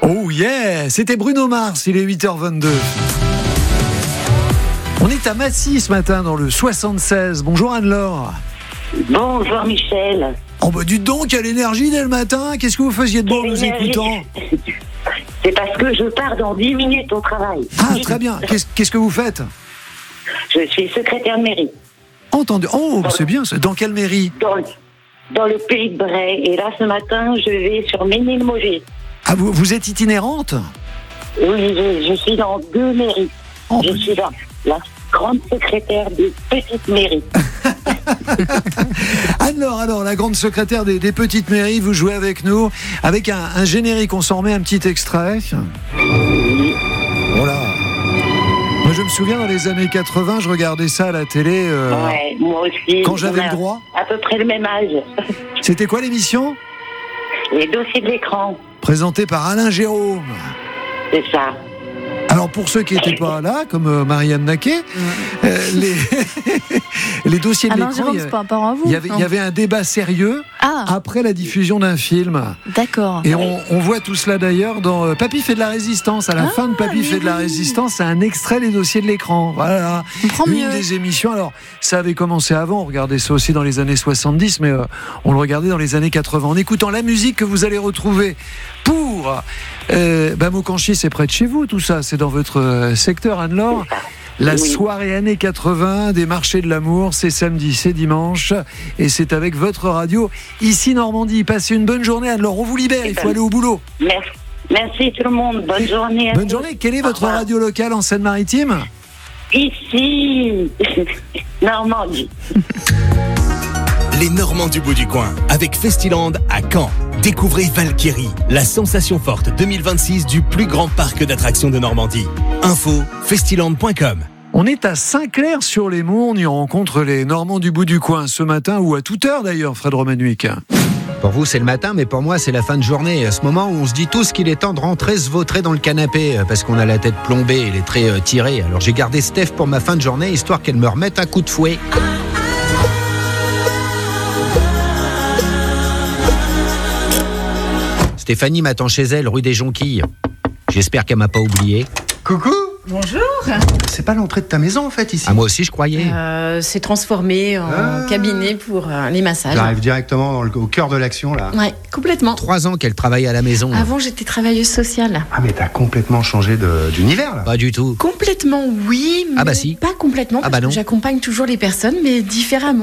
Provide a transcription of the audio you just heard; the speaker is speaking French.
Oh yeah, c'était Bruno Mars, il est 8h22. On est à Massy ce matin dans le 76. Bonjour Anne-Laure. Bonjour Michel. Oh bah dites donc, quelle énergie dès le matin. Qu'est-ce que vous faisiez de bon en nous écoutant? C'est parce que je pars dans 10 minutes au travail. Ah très bien, qu'est-ce que vous faites? Je suis secrétaire de mairie. Entendu. Oh c'est bien, dans quelle mairie? Dans le pays de Bray. Et là ce matin je vais sur Ménilmogis. Ah vous êtes itinérante? Oui, je suis dans 2 mairies. Oh, je suis la grande secrétaire des petites mairies. Alors, la grande secrétaire des petites mairies, vous jouez avec nous, avec un générique, on s'en remet un petit extrait. Voilà. Moi je me souviens dans les années 80, je regardais ça à la télé. Ouais, moi aussi. Quand j'avais le droit. À peu près le même âge. C'était quoi l'émission? Les dossiers de l'écran. Présenté par Alain Jérôme. C'est ça. Alors pour ceux qui n'étaient pas là, comme Marianne Naquet, les dossiers de Alain l'écran, Jérôme, c'est pas un parent à vous. il y avait un débat sérieux après la diffusion d'un film. D'accord. Et on voit tout cela d'ailleurs dans Papy fait de la résistance. À la fin de Papy fait de la résistance, c'est un extrait des dossiers de l'écran. Voilà, une des émissions. Alors ça avait commencé avant, on regardait ça aussi dans les années 70, mais on le regardait dans les années 80. En écoutant la musique que vous allez retrouver pour Maucanchier, c'est près de chez vous, tout ça, c'est dans votre secteur, Anne-Laure. La soirée années 80 des marchés de l'amour, c'est samedi, c'est dimanche, et c'est avec votre radio ici Normandie. Passez une bonne journée, Anne-Laure. On vous libère, il faut aller au boulot. Merci tout le monde. Bonne journée. Bonne journée. Quelle est votre radio locale en Seine-Maritime? Ici, Normandie. Les Normands du bout du coin, avec Festiland à Caen. Découvrez Valkyrie, la sensation forte 2026 du plus grand parc d'attractions de Normandie. Info, festiland.com. On est à Saint-Clair-sur-les-Monts, on y rencontre les Normands du bout du coin ce matin, ou à toute heure d'ailleurs, Fred Romanuic. Pour vous, c'est le matin, mais pour moi, c'est la fin de journée. À ce moment où on se dit tous qu'il est temps de rentrer se vautrer dans le canapé parce qu'on a la tête plombée et les traits tirés. Alors j'ai gardé Steph pour ma fin de journée, histoire qu'elle me remette un coup de fouet. Stéphanie m'attend chez elle, rue des Jonquilles. J'espère qu'elle m'a pas oublié. Coucou. Bonjour. C'est pas l'entrée de ta maison en fait ici. Ah, moi aussi je croyais. C'est transformé en cabinet pour les massages. J'arrive directement au cœur de l'action là. Ouais, complètement. 3 ans qu'elle travaille à la maison. Avant j'étais travailleuse sociale. Ah mais t'as complètement changé d'univers là. Pas du tout. Complètement oui, mais bah si. pas complètement parce que j'accompagne toujours les personnes mais différemment.